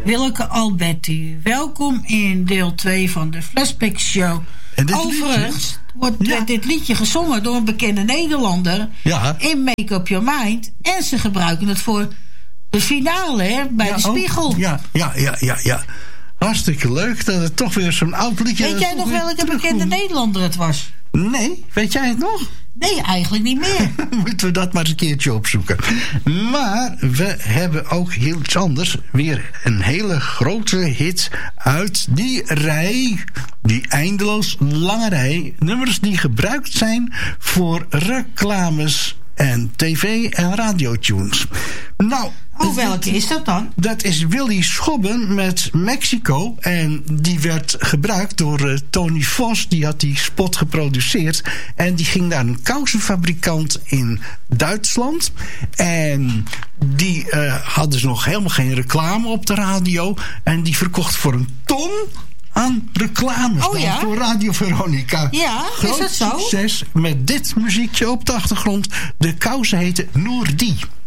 Willeke Alberti. Welkom in deel 2 van de Flashback Show. Overigens wordt dit liedje gezongen door een bekende Nederlander in Make Up Your Mind. En ze gebruiken het voor de finale bij de Spiegel. Ja. Hartstikke leuk dat het toch weer zo'n oud liedje is. Weet jij nog welke bekende Nederlander het was? Nee, weet jij het nog? Nee, eigenlijk niet meer. Moeten we dat maar eens een keertje opzoeken. Maar we hebben ook heel iets anders. Weer een hele grote hit uit die rij. Die eindeloos lange rij. Nummers die gebruikt zijn voor reclames en tv- en radiotunes. Nou, welke is dat dan? Dat is Willy Schobben met Mexico. En die werd gebruikt door Tony Vos. Die had die spot geproduceerd. En die ging naar een kousenfabrikant in Duitsland. En die hadden ze nog helemaal geen reclame op de radio. En die verkocht voor een ton aan reclames voor Radio Veronica. Ja, groot is dat zo? Succes met dit muziekje op de achtergrond. De kousen heten Noordi.